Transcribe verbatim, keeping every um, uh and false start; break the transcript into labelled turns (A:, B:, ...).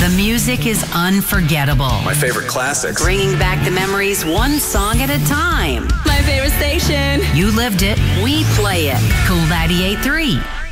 A: The music is unforgettable.
B: My favorite classics.
A: Bringing back the memories one song at a time.
C: My favorite station.
A: You lived it, we play it. Cool ninety-eight point three.